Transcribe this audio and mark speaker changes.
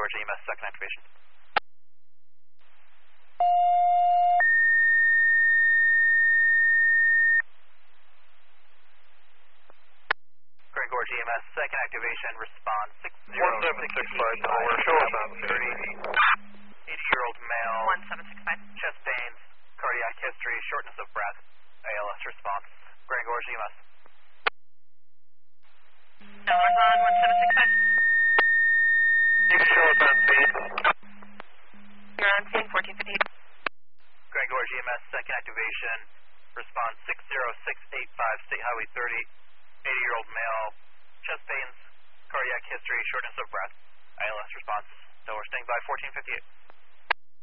Speaker 1: Gorge EMS, second activation. Grand Gorge EMS, second activation, response
Speaker 2: 1765 Delaware, show us on
Speaker 1: 30. 80-year-old male,
Speaker 3: 1765.
Speaker 1: chest pains, cardiac history, shortness of breath, ALS response. Grand Gorge EMS.
Speaker 3: Delaware's on 1765.
Speaker 2: You can show us on scene.
Speaker 3: You're on scene, 1458.
Speaker 1: Grand Gorge EMS, second activation, response 60685, State Highway 30, 80-year-old male, chest pains, cardiac history, shortness of breath, ALS response. Delaware, staying by 1458.